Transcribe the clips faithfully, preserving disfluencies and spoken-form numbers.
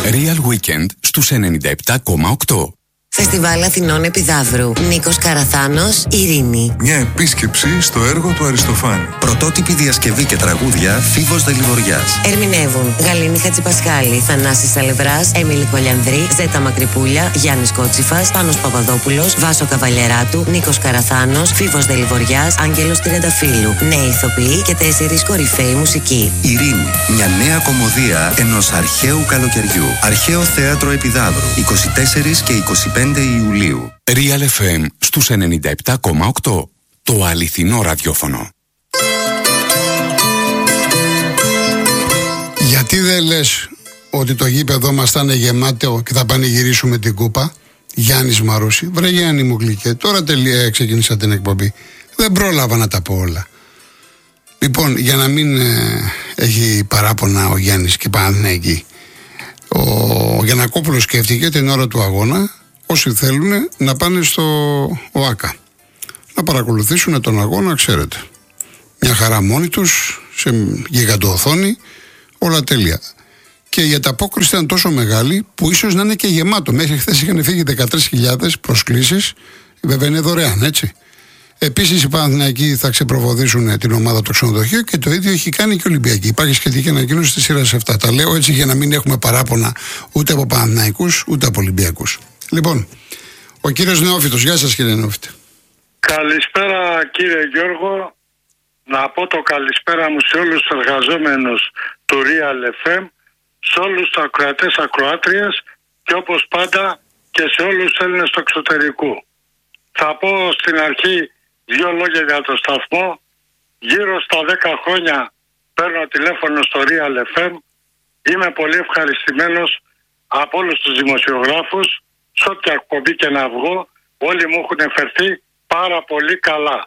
Real Weekend στους ενενήντα επτά κόμμα οκτώ. Φεστιβάλ Αθηνών Επιδαύρου. Νίκος Καραθάνος, Ειρήνη. Μια επίσκεψη στο έργο του Αριστοφάνη. Πρωτότυπη διασκευή και τραγούδια Φίβος Δελιβοριάς. Ερμηνεύουν Γαλήνη Χατζηπασχάλη, Θανάσης Σαλευράς, Έμιλη Κολιανδρή, Ζέτα Μακρυπούλια, Γιάννης Κότσιφας, Πάνος Παπαδόπουλος, Βάσο Καβαλιεράτου, Νίκος Καραθάνος, Φίβος Δελιβοριάς, Άγγελος Τριανταφύλου. Νέοι ηθοποιοί και τέσσερις κορυφαίοι μουσικοί. Ειρήνη. Μια νέα κωμωδία ενός αρχαίου καλοκαιριού. Αρχαίο Θέατρο Επιδαύρου. είκοσι τέσσερα και είκοσι πέντε Ιουλίου. Real εφ εμ στους ενενήντα επτά κόμμα οκτώ. Το αληθινό ραδιόφωνο. Γιατί δεν λες ότι το γήπεδο μας θα είναι γεμάτο και θα πανηγυρίσουμε την κούπα? Γιάννης Μαρούση. Βρε Γιάννη μου γλυκέ, τώρα τελεία ξεκίνησα την εκπομπή. Δεν πρόλαβα να τα πω όλα. Λοιπόν, για να μην ε, έχει παράπονα ο Γιάννης και Παναθηναϊκοί, ο Γιαννακόπουλος σκέφτηκε την ώρα του αγώνα όσοι θέλουν να πάνε στο ΟΑΚΑ να παρακολουθήσουν τον αγώνα, ξέρετε, μια χαρά μόνοι τους σε γιγαντοοθόνη, όλα τέλεια. Και η ανταπόκριση ήταν τόσο μεγάλη που ίσως να είναι και γεμάτο. Μέχρι χθες είχαν φύγει δεκατρείς χιλιάδες προσκλήσεις, βέβαια είναι δωρεάν, έτσι. Επίσης οι Παναθηναϊκοί θα ξεπροβοδίσουν την ομάδα του ξενοδοχείου και το ίδιο έχει κάνει και η Ολυμπιακή. Υπάρχει σχετική ανακοίνωση στη σειρά σε αυτά. Τα λέω έτσι για να μην έχουμε παράπονα ούτε από Παναθηναϊκούς ούτε από Ολυμπιακούς. Λοιπόν, ο κύριος Νεόφυτος. Γεια σας κύριε Νεόφυτε. Καλησπέρα κύριε Γιώργο. Να πω το καλησπέρα μου σε όλους τους εργαζόμενους του Real εφ εμ, σε όλους τους ακροατές ακροάτριες και όπως πάντα και σε όλους τους Έλληνες του εξωτερικού. Θα πω στην αρχή δύο λόγια για το σταθμό. Γύρω στα δέκα χρόνια παίρνω τηλέφωνο στο Real εφ εμ. Είμαι πολύ ευχαριστημένος από όλους τους δημοσιογράφους. Σε ό,τι εκπομπή και να βγω, όλοι μου έχουν φερθεί πάρα πολύ καλά.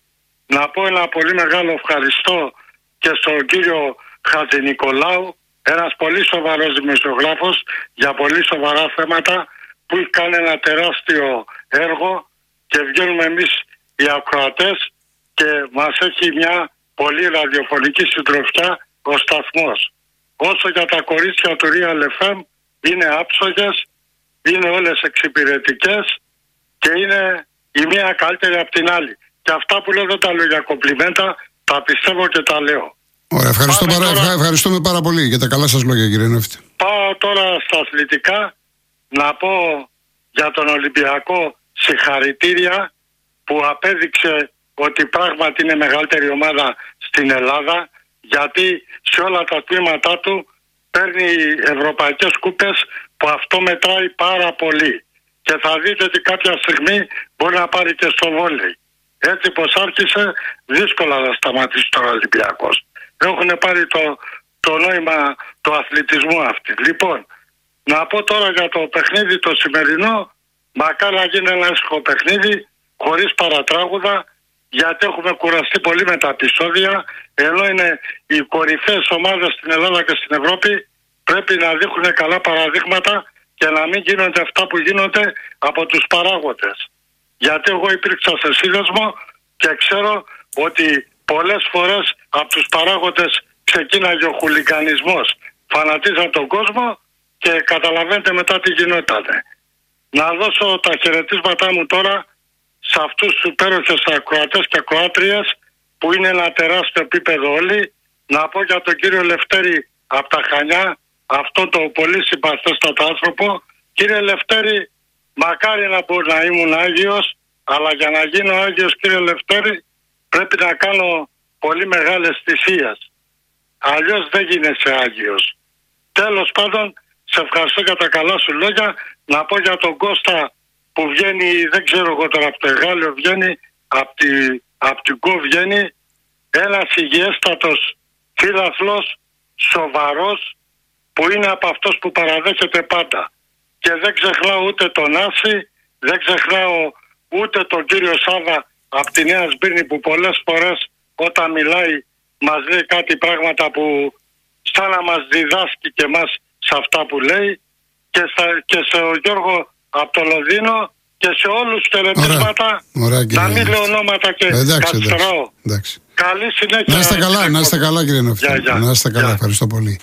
Να πω ένα πολύ μεγάλο ευχαριστώ και στον κύριο Χατζηνικολάου, ένας πολύ σοβαρός δημοσιογράφος για πολύ σοβαρά θέματα, που έχει κάνει ένα τεράστιο έργο και βγαίνουμε εμείς οι ακροατές και μας έχει μια πολύ ραδιοφωνική συντροφιά ο σταθμός. Όσο για τα κορίτσια του Real εφ εμ, είναι άψογες, είναι όλες εξυπηρετικές και είναι η μία καλύτερη από την άλλη. Και αυτά που λέω δεν τα λέω για κομπλιμέντα, τα πιστεύω και τα λέω. Ωραία, ευχαριστώ παρά, τώρα... ευχαριστούμε πάρα πολύ για τα καλά σας λόγια κύριε Νεόφυτε. Πάω τώρα στα αθλητικά να πω για τον Ολυμπιακό συγχαρητήρια που απέδειξε ότι πράγματι είναι μεγαλύτερη ομάδα στην Ελλάδα, γιατί σε όλα τα τμήματά του παίρνει ευρωπαϊκές κούπες που αυτό μετράει πάρα πολύ. Και θα δείτε ότι κάποια στιγμή μπορεί να πάρει και στο βόλεϊ. Έτσι πως άρχισε, δύσκολα θα σταματήσει τώρα ο Ολυμπιακός. Έχουν πάρει το, το νόημα του αθλητισμού αυτή. Λοιπόν, να πω τώρα για το παιχνίδι το σημερινό, μακάρι να γίνει ένα ήσυχο παιχνίδι, χωρίς παρατράγουδα, γιατί έχουμε κουραστεί πολύ με τα επεισόδια, ενώ είναι οι κορυφαίες ομάδες στην Ελλάδα και στην Ευρώπη, πρέπει να δείχνουν καλά παραδείγματα και να μην γίνονται αυτά που γίνονται από τους παράγοντες. Γιατί εγώ υπήρξα σε σύνδεσμο και ξέρω ότι πολλές φορές από τους παράγοντες ξεκίναγε ο χουλικανισμός. Φανατίζαν τον κόσμο και καταλαβαίνετε μετά τι γινόταν. Να δώσω τα χαιρετίσματά μου τώρα σε αυτούς τους υπέροχες ακροατές και ακροάτριες που είναι ένα τεράστιο επίπεδο όλοι. Να πω για τον κύριο Λευτέρη από τα Χανιά, αυτόν τον πολύ συμπαθέστατο άνθρωπο. Κύριε Λευτέρη, μακάρι να μπορώ να ήμουν Άγιος, αλλά για να γίνω Άγιος κύριε Λευτέρη πρέπει να κάνω πολύ μεγάλες θυσίες. Αλλιώς δεν γίνεσαι Άγιος. Τέλος πάντων, σε ευχαριστώ για τα καλά σου λόγια. Να πω για τον Κώστα που βγαίνει, δεν ξέρω εγώ τώρα από το Εγάλιο βγαίνει, από, τη, από την Κο βγαίνει, ένας υγιέστατος φίλαθλος, σοβαρός, που είναι από αυτός που παραδέχεται πάντα. Και δεν ξεχνάω ούτε τον Άση, δεν ξεχνάω ούτε τον κύριο Σάβα από τη Νέα Σμύρνη που πολλές φορές όταν μιλάει μας λέει κάτι πράγματα που σαν να μας διδάσκει και μας σε αυτά που λέει, και, στα, και σε ο Γιώργο από το Λονδίνο και σε όλους τους χαιρετίσματα, να μην λέω ονόματα και κατστεράω. Καλή συνέχεια. Να είστε καλά, να είστε καλά κύριε Νεόφυτε. Να είστε καλά, ευχαριστώ πολύ.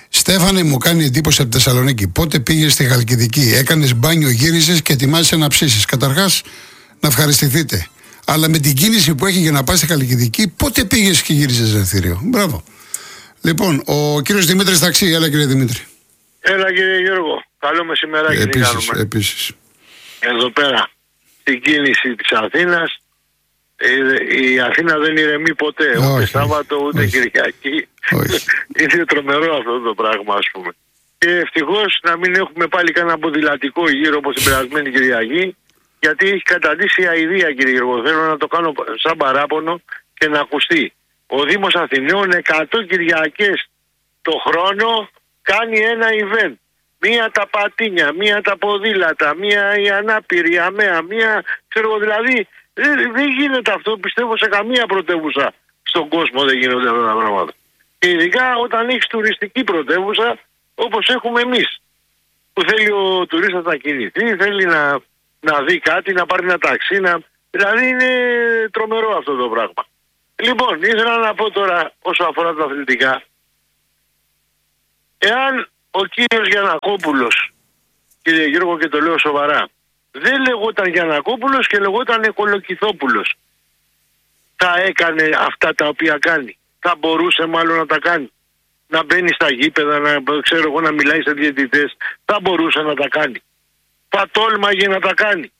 Στέφανε, μου κάνει εντύπωση από τη Θεσσαλονίκη. Πότε πήγες στη Χαλκιδική, έκανες μπάνιο, γύρισες και ετοιμάζεσαι να ψήσεις. Καταρχάς, να ευχαριστηθείτε. Αλλά με την κίνηση που έχει για να πάει στη Χαλκιδική, πότε πήγες και γύρισες ελευθερίο. Μπράβο. Λοιπόν, ο κύριος Δημήτρης Ταξί, έλα κύριε Δημήτρη. Έλα κύριε Γιώργο, καλό μεσημεράκι. Επίσης, επίσης. Εδώ πέρα, στην κίνηση της Αθήνας, η Αθήνα δεν ηρεμεί ποτέ, ούτε όχι, Σάββατο ούτε όχι. Κυριακή. Είναι τρομερό αυτό το πράγμα, ας πούμε. Και ευτυχώς να μην έχουμε πάλι κανένα ποδηλατικό γύρω όπως την περασμένη Κυριακή, γιατί έχει καταντήσει η αηδία, κύριε Γιώργο. Θέλω να το κάνω σαν παράπονο και να ακουστεί. Ο Δήμος Αθηναίων εκατό Κυριακές το χρόνο κάνει ένα event. Μία τα πατίνια, μία τα ποδήλατα, μία η ανάπηρη, η αμαία, μία ξέρω δηλαδή. Δεν, δεν γίνεται αυτό, πιστεύω, σε καμία πρωτεύουσα στον κόσμο δεν γίνονται αυτά τα πράγματα. Και ειδικά όταν έχεις τουριστική πρωτεύουσα όπως έχουμε εμείς. Που θέλει ο τουρίστας να κινηθεί, θέλει να, να δει κάτι, να πάρει ένα ταξί. Να... Δηλαδή είναι τρομερό αυτό το πράγμα. Λοιπόν, ήθελα να πω τώρα όσο αφορά τα αθλητικά. Εάν ο κύριος Γιαννακόπουλος, κύριε Γιώργο, και το λέω σοβαρά, δεν λεγόταν Γιαννακόπουλος και λεγόταν Κολοκυθόπουλος, θα έκανε αυτά τα οποία κάνει. Θα μπορούσε μάλλον να τα κάνει. Να μπαίνει στα γήπεδα, να ξέρω εγώ, να μιλάει σε διαιτητές. Θα μπορούσε να τα κάνει. Θα τόλμαγε να τα κάνει.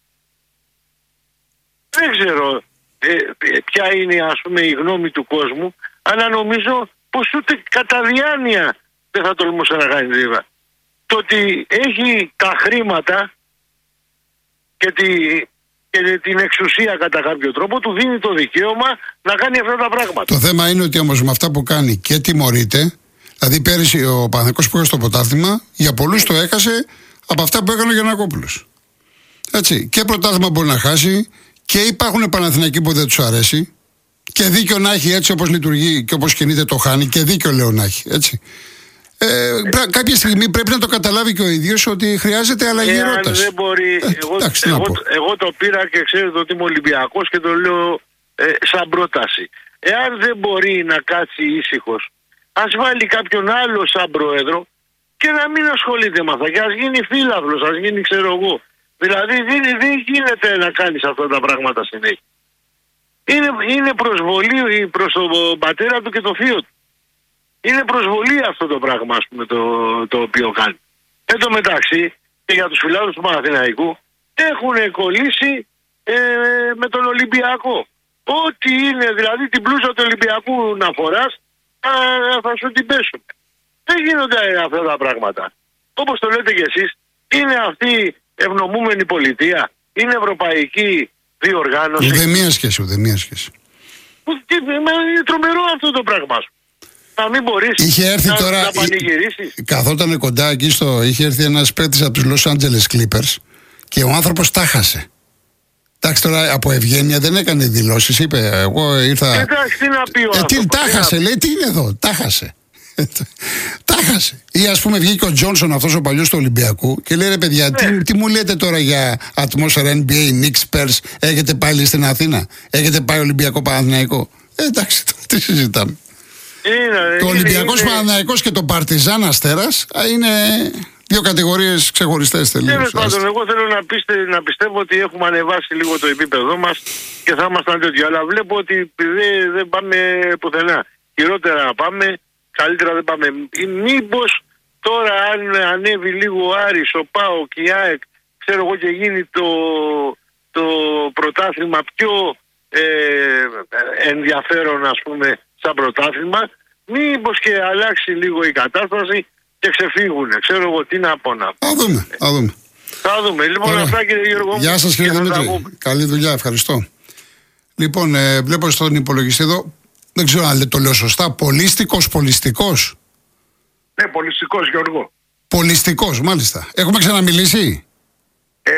Δεν ξέρω ε, ποια είναι, ας πούμε, η γνώμη του κόσμου, αλλά νομίζω πως ούτε κατά διάνοια δεν θα τολμούσε να κάνει δίδα. Το ότι έχει τα χρήματα και, τη, και την εξουσία κατά κάποιο τρόπο του δίνει το δικαίωμα να κάνει αυτά τα πράγματα. Το θέμα είναι ότι όμως με αυτά που κάνει και τιμωρείται. Δηλαδή πέρυσι ο Παναθηναϊκός που είχε στο πρωτάθλημα για πολλούς το έχασε από αυτά που έκανε ο Γιαννακόπουλος. Έτσι, και πρωτάθλημα μπορεί να χάσει και υπάρχουν Παναθηναϊκοί που δεν τους αρέσει και δίκιο να έχει, έτσι όπως λειτουργεί και όπως κινείται το χάνει, και δίκιο λέω να έχει, έτσι. Ε, πρά, κάποια στιγμή πρέπει να το καταλάβει και ο ίδιος ότι χρειάζεται αλλαγή ρότας. Δεν μπορεί, ε, εγώ, εντάξει, εγώ, εγώ το πήρα και ξέρετε ότι είμαι Ολυμπιακός και το λέω ε, σαν πρόταση. Εάν δεν μπορεί να κάτσει ήσυχος, ας βάλει κάποιον άλλο σαν πρόεδρο και να μην ασχολείται με αυτά. Και ας γίνει φύλαυλος, ας γίνει ξέρω εγώ. Δηλαδή δεν, δεν γίνεται να κάνεις αυτά τα πράγματα συνέχεια. Είναι, είναι προσβολή προς τον πατέρα του και το θείο του. Είναι προσβολή αυτό το πράγμα, ας πούμε, το, το οποίο κάνει. Εν τω μεταξύ, και για τους φιλάδους του Παναθηναϊκού, έχουν κολλήσει ε, με τον Ολυμπιακό. Ό,τι είναι, δηλαδή την πλούζα του Ολυμπιακού να φοράς, θα, θα σου την πέσουν. Δεν γίνονται αυτά τα πράγματα. Όπως το λέτε κι εσείς, είναι αυτή ευνομούμενη πολιτεία, είναι ευρωπαϊκή διοργάνωση. Ούτε μία σχέση, ούτε μία σχέση. Είναι τρομερό αυτό το πράγμα σου. Να μην μπορείς είχε έρθει να, τώρα, να πανηγυρίσεις. Καθόταν κοντά εκεί στο... Είχε έρθει ένας παίκτης από τους Los Angeles Clippers και ο άνθρωπος τα χάσε. Εντάξει, τώρα από ευγένεια δεν έκανε δηλώσεις. Είπε, εγώ ήρθα... Εντάξει, τι να πει ο ε, άνθρωπος. Τα χάσε, λέει, τι είναι εδώ, τα χάσε. Τα χάσε. Ή ας πούμε βγήκε ο Τζόνσον, αυτός ο παλιός του Ολυμπιακού, και λέει, ρε παιδιά, ναι. τι, τι μου λέτε τώρα για ατμόσφαιρα N B A, Knicks, Spurs, έχετε πάλι στην Αθήνα, έχετε πάει Ολυμπιακό Παναθηναϊκό. Ε, εντάξει, τι συζητάμε. Είναι, το Ολυμπιακός είναι... Παναθηναϊκός και το Παρτιζάν Αστέρας είναι δύο κατηγορίες ξεχωριστές τελείως. Τέλος πάντων, εγώ θέλω να, πίστε, να πιστεύω ότι έχουμε ανεβάσει λίγο το επίπεδό μας και θα ήμασταν τέτοιο. Αλλά βλέπω ότι δεν, δεν πάμε πουθενά. Χειρότερα να πάμε, καλύτερα δεν πάμε. Μήπως τώρα αν ανέβει λίγο ο Άρης, ο ΠΑΟΚ και η ΑΕΚ, ξέρω εγώ, και γίνει το, το πρωτάθλημα πιο ε, ενδιαφέρον, ας πούμε, σαν πρωτάθλημα, μήπως και αλλάξει λίγο η κατάσταση και ξεφύγουν. Ξέρω εγώ τι να πω να πω. Θα δούμε, θα δούμε. Θα δούμε. Λοιπόν, Ωραία. Αυτά κύριε Γιώργο. Γεια σας κύριε Δημήτρη. Καλή δουλειά, ευχαριστώ. Λοιπόν, ε, βλέπω στον υπολογιστή εδώ, δεν ξέρω αν το λέω σωστά, πολίστικος, πολιστικός. Ναι, πολιστικός Γιώργο. Πολιστικός, μάλιστα. Έχουμε ξαναμιλήσει. Ε...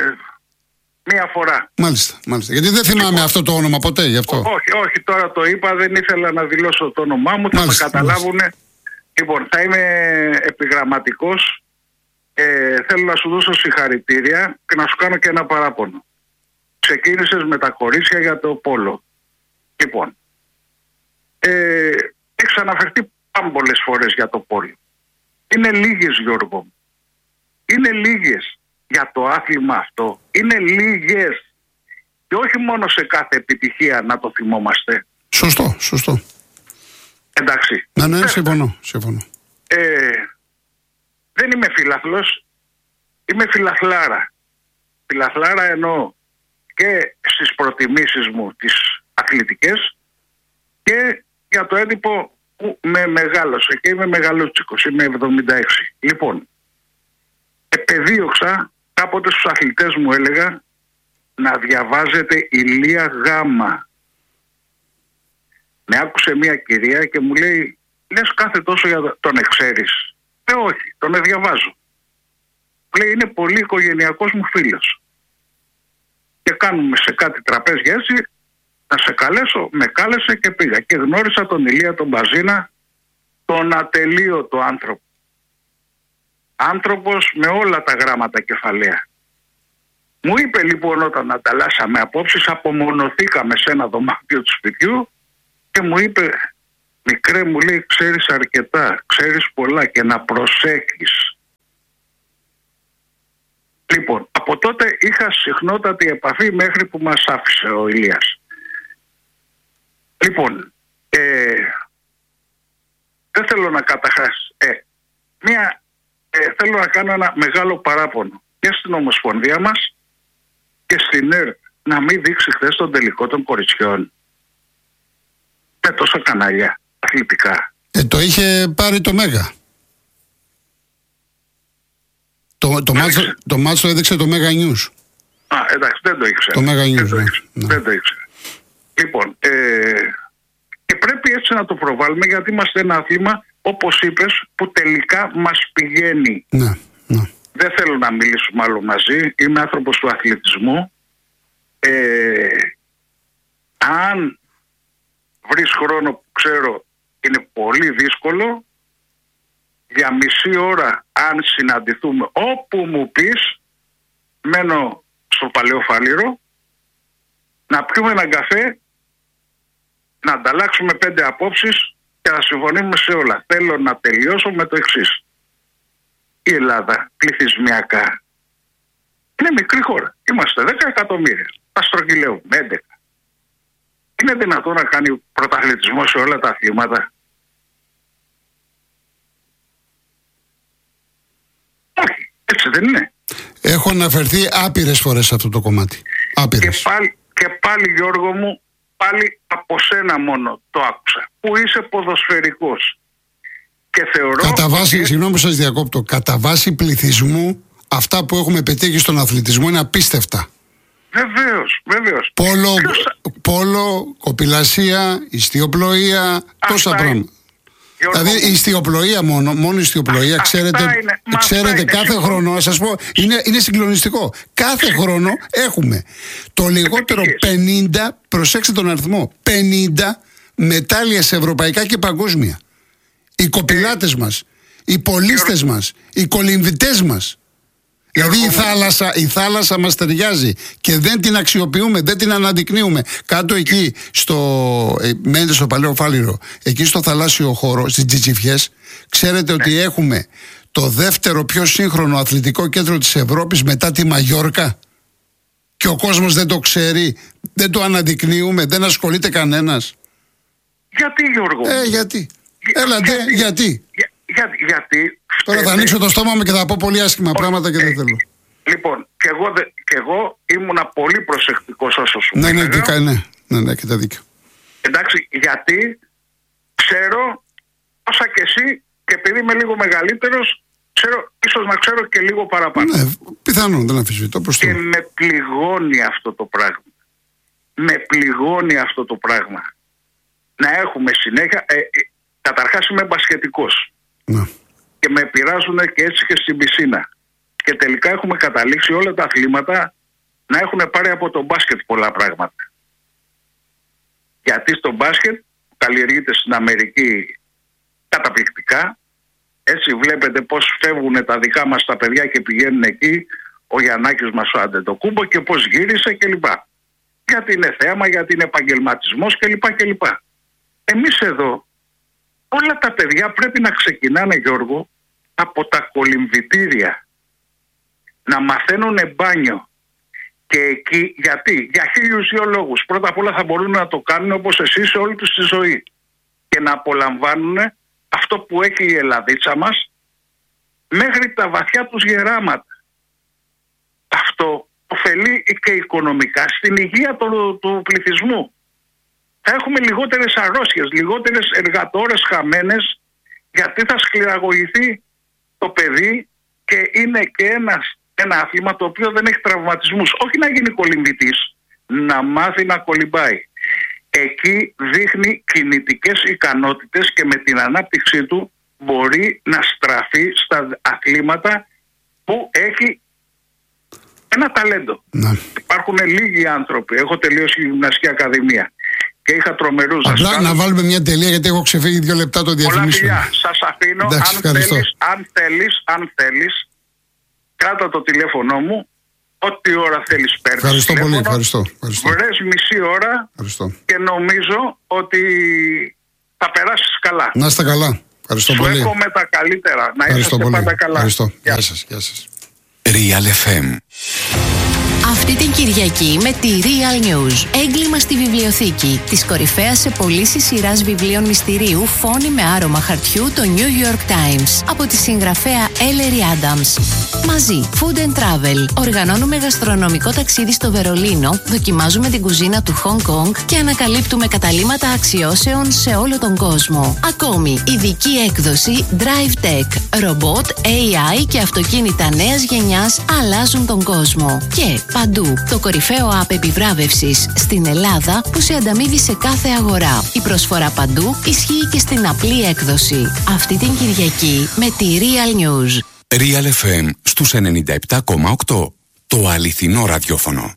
Μία φορά. Μάλιστα, μάλιστα. Γιατί δεν θυμάμαι λοιπόν, αυτό το όνομα ποτέ, γι' αυτό. Όχι, όχι, τώρα το είπα, δεν ήθελα να δηλώσω το όνομά μου, θα με καταλάβουν. Λοιπόν, θα είμαι επιγραμματικός. Ε, θέλω να σου δώσω συγχαρητήρια και να σου κάνω και ένα παράπονο. Ξεκίνησες με τα κορίτσια για το πόλο. Λοιπόν, ε, έχεις αναφερθεί πάμπολες φορές για το πόλο. Είναι λίγες, Γιώργο μου. Είναι λίγες για το άθλημα αυτό. Είναι λίγες. Και όχι μόνο σε κάθε επιτυχία να το θυμόμαστε. Σωστό, σωστό. Εντάξει. Ναι, ναι, συμφωνώ, συμφωνώ. Ε, δεν είμαι φιλαθλός, είμαι φιλαθλάρα. Φιλαθλάρα εννοώ και στις προτιμήσεις μου τις αθλητικές και για το έντυπο που με μεγάλωσε και είμαι μεγαλούτσικος, είμαι εβδομήντα έξι. Λοιπόν, επεδίωξα, κάποτε στους αθλητές μου έλεγα να διαβάζετε Ηλία Γάμα. Με άκουσε μια κυρία και μου λέει, λες κάθε τόσο για τον εξέρεις? Ε, όχι, τον διαβάζω. Λέει, είναι πολύ οικογενειακός μου φίλος. Και κάνουμε σε κάτι τραπέζια έτσι, να σε καλέσω, με κάλεσε και πήγα. Και γνώρισα τον Ηλία τον Μπαζίνα, τον ατελείωτο άνθρωπο. Άνθρωπος με όλα τα γράμματα κεφαλαία. Μου είπε λοιπόν όταν ανταλλάσσαμε απόψεις, απομονωθήκαμε σε ένα δωμάτιο του σπιτιού και μου είπε, μικρέ μου λέει, ξέρεις αρκετά, ξέρεις πολλά και να προσέχεις. Λοιπόν, από τότε είχα συχνότατη επαφή μέχρι που μας άφησε ο Ηλίας. Λοιπόν, ε, δεν θέλω να καταχάσει. Ε, μια, ε, θέλω να κάνω ένα μεγάλο παράπονο και στην Ομοσπονδία μας και στην ΕΡΤ να μην δείξει χθες τον τελικό των κοριτσιών με τόσα κανάλια αθλητικά. Ε, το είχε πάρει το Μέγα. Το, το, μάτσο, το μάτσο έδειξε το Μέγα News. Α, εντάξει, δεν το ήξερα. Το Μέγα News, δεν, το ναι. ήξερα. Ναι. δεν το ήξερα. Λοιπόν, ε, και πρέπει έτσι να το προβάλλουμε γιατί είμαστε ένα άθλημα, όπως είπες, που τελικά μας πηγαίνει. Ναι, ναι. Δεν θέλω να μιλήσουμε άλλο μαζί. Είμαι άνθρωπος του αθλητισμού. Ε, αν βρεις χρόνο που ξέρω είναι πολύ δύσκολο, για μισή ώρα αν συναντηθούμε όπου μου πεις, μένω στο Παλαιό Φάληρο, να πιούμε έναν καφέ, να ανταλλάξουμε πέντε απόψεις και να συμφωνήσουμε σε όλα. Θέλω να τελειώσω με το εξής. Η Ελλάδα πληθυσμιακά είναι μικρή χώρα. Είμαστε δέκα εκατομμύρια. Τα στρογγυλεύουμε έντεκα. Είναι δυνατόν να κάνει πρωταθλητισμό σε όλα τα αθλήματα? Όχι, έτσι δεν είναι. Έχω αναφερθεί άπειρες φορές σε αυτό το κομμάτι. Άπειρες. Και πάλι, και πάλι Γιώργο μου, πάλι από σένα μόνο το άκουσα. Που είσαι ποδοσφαιρικός. Και θεωρώ... Κατά βάση, ότι... συγγνώμη που σας διακόπτω, κατά βάση πληθυσμού, αυτά που έχουμε πετύχει στον αθλητισμό είναι απίστευτα. Βεβαίως, βεβαίως. Πόλο, Ποιος... πόλο κοπηλασία, ιστιοπλοεία, τόσα πράγματα. Δηλαδή η ιστιοπλοεία μόνο, μόνο η ιστιοπλοεία, α, ξέρετε, είναι, ξέρετε είναι, κάθε είναι. χρόνο, να σας πω, είναι, είναι συγκλονιστικό. Κάθε χρόνο έχουμε το λιγότερο πενήντα, προσέξτε τον αριθμό, πενήντα μετάλλια σε ευρωπαϊκά και παγκόσμια. Οι κοπηλάτες μας, οι πολίστες μας, οι κολυμβητές μας. Δηλαδή η θάλασσα, η θάλασσα μας ταιριάζει και δεν την αξιοποιούμε, δεν την αναδεικνύουμε. Κάτω εκεί, στο, ε, μένετε στο Παλαιό Φάληρο, εκεί στο θαλάσσιο χώρο, στις Τζιτσιφιές, ξέρετε ναι. ότι έχουμε το δεύτερο πιο σύγχρονο αθλητικό κέντρο της Ευρώπης μετά τη Μαγιόρκα. Και ο κόσμος δεν το ξέρει, δεν το αναδεικνύουμε, δεν ασχολείται κανένας. Γιατί, Γιώργο? Ε, γιατί. Έλα, γιατί. γιατί. Για, για, γιατί. Τώρα θα ανοίξω το στόμα μου και θα πω πολύ άσχημα πράγματα και δεν θέλω. Λοιπόν, και εγώ, και εγώ ήμουνα πολύ προσεκτικός όσο σου ναι, ναι, και, ναι, ναι, ναι, και τα δίκιο. Εντάξει, γιατί ξέρω όσα και εσύ και επειδή είμαι λίγο μεγαλύτερος, ξέρω, ίσως να ξέρω και λίγο παραπάνω. Ναι, πιθανόν, δεν αμφισβητώ. Και με πληγώνει αυτό το πράγμα. Με πληγώνει αυτό το πράγμα. Να έχουμε συνέχεια... Ε, ε, καταρχάς είμαι μπασκετικός. Ναι. Και με πειράζουν και έτσι και στην πισίνα. Και τελικά έχουμε καταλήξει όλα τα αθλήματα να έχουν πάρει από το μπάσκετ πολλά πράγματα. Γιατί στο μπάσκετ καλλιεργείται στην Αμερική καταπληκτικά. Έτσι βλέπετε πώς φεύγουν τα δικά μας τα παιδιά και πηγαίνουν εκεί, ο Γιαννάκης μας ο Αντετοκούμπο και πώς γύρισε κλπ. Γιατί είναι θέαμα, γιατί είναι επαγγελματισμός κλπ. κλπ. Εμείς εδώ όλα τα παιδιά πρέπει να ξεκινάνε, Γιώργο, από τα κολυμβητήρια. Να μαθαίνουν μπάνιο. Και εκεί, γιατί, για χίλιους δύο λόγους. Πρώτα απ' όλα θα μπορούν να το κάνουν όπως εσύ σε όλη τους τη ζωή. Και να απολαμβάνουν αυτό που έχει η Ελλαδίτσα μας μέχρι τα βαθιά τους γεράματα. Αυτό ωφελεί και οικονομικά στην υγεία του, του πληθυσμού. Θα έχουμε λιγότερες αρρώστιες, λιγότερες εργατόρες χαμένες, γιατί θα σκληραγωγηθεί το παιδί και είναι και ένας, ένα άθλημα το οποίο δεν έχει τραυματισμούς. Όχι να γίνει κολυμβητής, να μάθει να κολυμπάει. Εκεί δείχνει κινητικές ικανότητες και με την ανάπτυξή του μπορεί να στραφεί στα αθλήματα που έχει ένα ταλέντο. Να. Υπάρχουν λίγοι άνθρωποι. Έχω τελειώσει γυμναστική ακαδημία και είχα τρομερούς δασκάλους. Απλά να βάλουμε μια τελεία, γιατί έχω ξεφύγει δύο λεπτά το διαφημίσιο. Πολλά φιλιά. Σας αφήνω. Εντάξει, αν, θέλεις, αν θέλεις, αν θέλεις, κράτα το τηλέφωνο μου. Ό,τι ώρα θέλεις παίρνεις. Ευχαριστώ πολύ. Ευχαριστώ. Ευχαριστώ. Βρες μισή ώρα. Ευχαριστώ. Και νομίζω ότι θα περάσεις καλά. Να είστε καλά. Ευχαριστώ Σου πολύ. εύχομαι τα καλύτερα. Να είσαστε πάντα καλά. Ευχαριστώ. Γεια σας. Γεια σας. Real εφ εμ. Αυτή την Κυριακή με τη Real News. Έγκλημα στη βιβλιοθήκη. Της κορυφαίας σε πωλήσεις σειράς βιβλίων μυστηρίου Φόνοι με άρωμα χαρτιού, το New York Times. Από τη συγγραφέα Ellery Adams. Μαζί, Food and Travel. Οργανώνουμε γαστρονομικό ταξίδι στο Βερολίνο, δοκιμάζουμε την κουζίνα του Hong Kong και ανακαλύπτουμε καταλύματα αξιώσεων σε όλο τον κόσμο. Ακόμη, ειδική έκδοση Drive Tech. Ρομπότ, έι άι και αυτοκίνητα νέας γενιάς αλλάζουν τον κόσμο. Και παντού, το κορυφαίο app επιβράβευσης στην Ελλάδα που σε ανταμείβει σε κάθε αγορά. Η προσφορά παντού ισχύει και στην απλή έκδοση. Αυτή την Κυριακή με τη Real News. Real εφ εμ στους ενενήντα επτά κόμμα οκτώ. Το αληθινό ραδιόφωνο.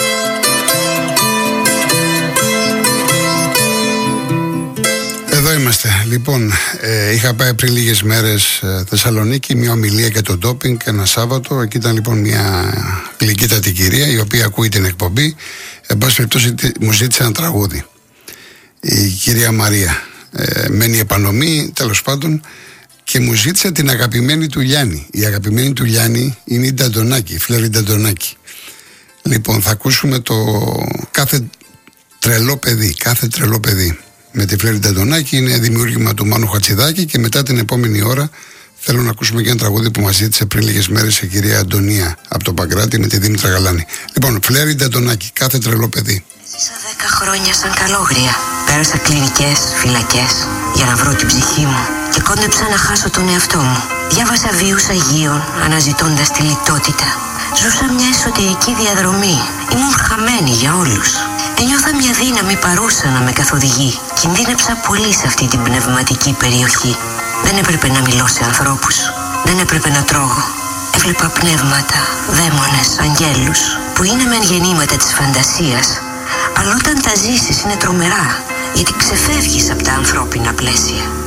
Εδώ είμαστε. Λοιπόν, ε, είχα πάει πριν λίγες μέρες ε, Θεσσαλονίκη, μια ομιλία για το ντόπινγκ ένα Σάββατο. Εκεί ήταν λοιπόν μια γλυκύτατη κυρία η οποία ακούει την εκπομπή. Εν πάση περιπτώσει μου ζήτησε ένα τραγούδι. Η κυρία Μαρία ε, μένει επανομή, τέλος πάντων, και μου ζήτησε την αγαπημένη του Λιάννη. Η αγαπημένη του Λιάννη είναι η Νταντονάκη, η Φλέρη Νταντονάκη. Λοιπόν, θα ακούσουμε το κάθε τρελό παιδί, κάθε τρελό παιδί. Με τη Φλέρη Νταντονάκη, είναι δημιούργημα του Μάνου Χατσιδάκη, και μετά την επόμενη ώρα θέλω να ακούσουμε και ένα τραγούδι που μας ζήτησε πριν λίγες μέρες η κυρία Αντωνία από το Παγκράτη με τη Δήμητρα Γαλάνη. Λοιπόν, Φλέρη Νταντονάκη, κάθε τρελό παιδί. Ζήσα δέκα χρόνια σαν καλόγρια. Πέρασα κλινικές, φυλακές για να βρω την ψυχή μου και κόντεψα να χάσω τον εαυτό μου. Διάβασα βίους Αγίων αναζητώντας τη λιτότητα. Ζούσα μια εσωτερική διαδρομή. Ήμουν χαμένη για όλους. Ένιωθα μια δύναμη παρούσα να με καθοδηγεί. Κινδύνεψα πολύ σε αυτή την πνευματική περιοχή. Δεν έπρεπε να μιλώ σε ανθρώπους. Δεν έπρεπε να τρώγω. Έβλεπα πνεύματα, δαίμονες, αγγέλους, που είναι μεν γεννήματα της φαντασίας, αλλά όταν τα ζήσεις είναι τρομερά, γιατί ξεφεύγεις από τα ανθρώπινα πλαίσια.